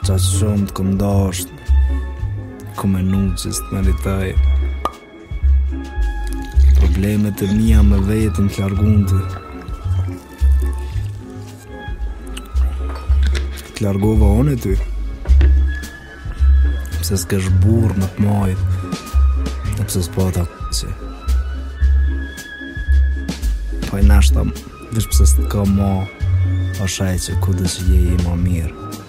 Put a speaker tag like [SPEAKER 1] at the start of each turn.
[SPEAKER 1] Qa shumë të këndasht, ku me nuqës të meritoj. Problemet e mija me vetën të largunte. Të largova unë e ty. Pse s'kesh burë më të majt, e pse s'pata që. Po i nashtam, vish pse s'të ka ma, o shaj që ku dhe që je i ma mirë.